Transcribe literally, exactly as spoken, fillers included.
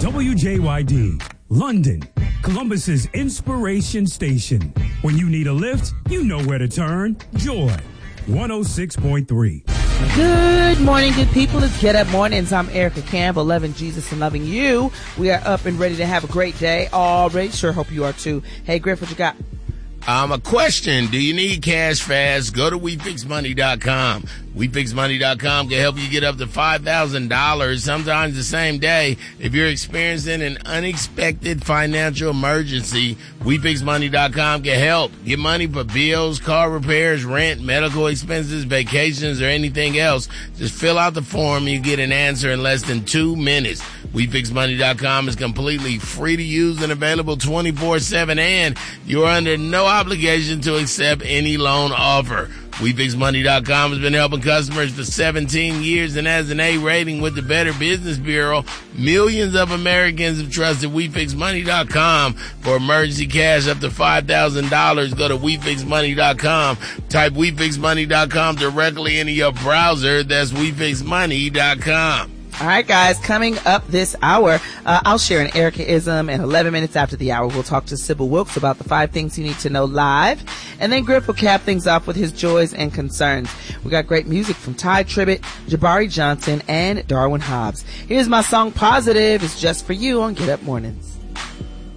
W J Y D, London, Columbus's inspiration station. When you need a lift, you know where to turn. Joy, one oh six point three. Good morning, good people. It's Get Up Mornings. I'm Erica Campbell, loving Jesus and loving you. We are up and ready to have a great day already. Sure hope you are too. Hey, Griff, what you got? Um, a question. Do you need cash fast? Go to we fix money dot com. we fix money dot com can help you get up to five thousand dollars, sometimes the same day. If you're experiencing an unexpected financial emergency, we fix money dot com can help. Get money for bills, car repairs, rent, medical expenses, vacations, or anything else. Just fill out the form and you get an answer in less than two minutes. we fix money dot com is completely free to use and available twenty-four seven, and you're under no obligation to accept any loan offer. we fix money dot com has been helping customers for seventeen years and has an A rating with the Better Business Bureau. Millions of Americans have trusted we fix money dot com for emergency cash up to five thousand dollars. Go to we fix money dot com. Type we fix money dot com directly into your browser. That's we fix money dot com. All right, guys, coming up this hour, uh, I'll share an Erica-ism, and eleven minutes after the hour, we'll talk to Sybil Wilkes about the five things you need to know live, and then Griff will cap things off with his joys and concerns. We got great music from Ty Tribbett, Jabari Johnson, and Darwin Hobbs. Here's my song, Positive. It's just for you on Get Up Mornings.